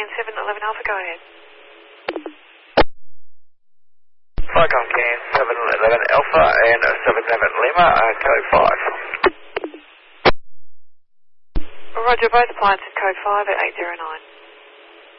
Can 711 Alpha, go ahead. Falcon Can 711 Alpha and 77 Lima, code 5. Roger, both flights at code 5 at 809.